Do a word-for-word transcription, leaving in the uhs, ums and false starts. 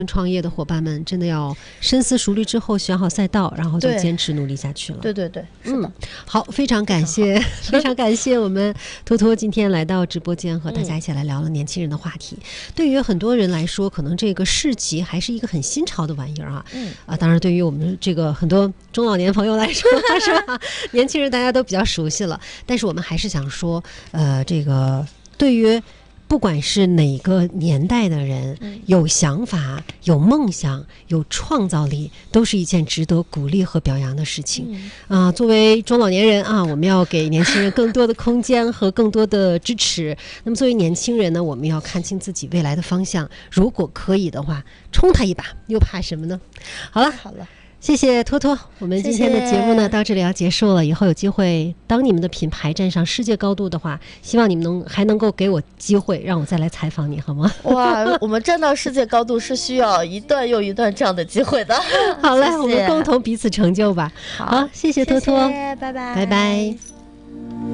创业的伙伴们真的要深思熟虑之后选好赛道，然后就坚持努力下去了。 对对对，是的。 嗯，好，非常感谢，非常感谢我们托托今天来到直播间和大家一起来聊了年轻人的话题。嗯、对于很多人来说，可能这个市集还是一个很新潮的玩意儿啊。嗯啊，当然对于我们这个很多中老年朋友来说，是吧？年轻人大家都比较熟悉了，但是我们还是想说，呃，这个对于。不管是哪个年代的人，有想法、有梦想、有创造力，都是一件值得鼓励和表扬的事情。啊、呃，作为中老年人啊，我们要给年轻人更多的空间和更多的支持。那么，作为年轻人呢，我们要看清自己未来的方向。如果可以的话，冲他一把，又怕什么呢？好了， 好了。 谢谢托托，我们今天的节目呢到这里要结束了。以后有机会，当你们的品牌站上世界高度的话，希望你们能还能够给我机会，让我再来采访你，好吗？ 哇，我们站到世界高度是需要一段又一段这样的机会的。 好嘞，我们共同彼此成就吧。 好， 好，谢谢托托， 谢谢，拜拜， 拜拜。